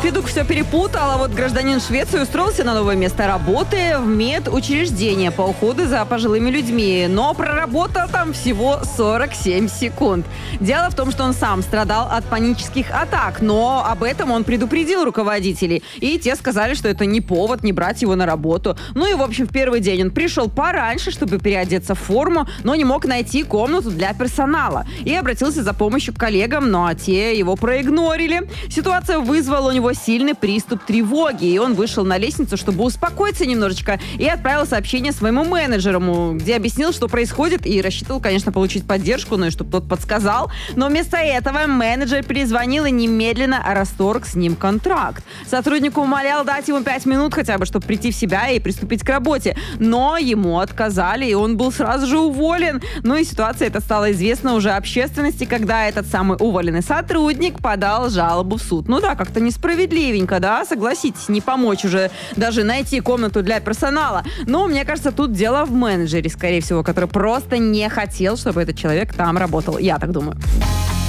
Федук все перепутал, а вот гражданин Швеции устроился на новое место работы в медучреждение по уходу за пожилыми людьми, но проработал там всего 47 секунд. Дело в том, что он сам страдал от панических атак, но об этом он предупредил руководителей, и те сказали, что это не повод не брать его на работу. Ну и, в общем, в первый день он пришел пораньше, чтобы переодеться в форму, но не мог найти комнату для персонала, и обратился за помощью к коллегам, но те его проигнорили. Ситуация вызвала у него сильный приступ тревоги, и он вышел на лестницу, чтобы успокоиться немножечко, и отправил сообщение своему менеджеру, где объяснил, что происходит, и рассчитывал, конечно, получить поддержку, ну и чтобы тот подсказал. Но вместо этого менеджер перезвонил и немедленно расторг с ним контракт. Сотрудник умолял дать ему 5 минут хотя бы, чтобы прийти в себя и приступить к работе, но ему отказали, и он был сразу же уволен. Ну и ситуация эта стала известна уже общественности, когда этот самый уволенный сотрудник подал жалобу в суд. Ну да, как-то несправедливенько, да, согласитесь, не помочь уже даже найти комнату для персонала. Но мне кажется, тут дело в менеджере, скорее всего, который просто не хотел, чтобы этот человек там работал. Я так думаю.